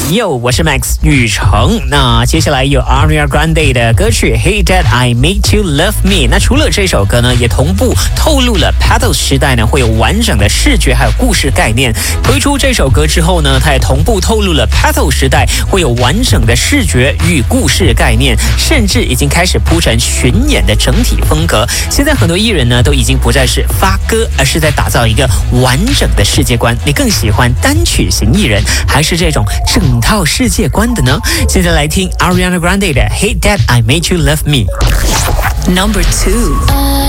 Yo， 我是 Max 雨成。那接下来有 Ariana Grande 的歌曲 Hey Dad I Made You Love Me。那除了这首歌呢，也同步透露了 Paddle 时代呢会有完整的视觉还有故事概念。推出这首歌之后呢，它也同步透露了 Paddle 时代会有完整的视觉与故事概念，甚至已经开始铺成巡演的整体风格。现在很多艺人呢都已经不再是发歌，而是在打造一个完整的世界观。你更喜欢单曲型艺人，还是这种整套世界观的呢？现在来听 Ariana Grande 的 Hey Dad I Made You Love Me。 Number 2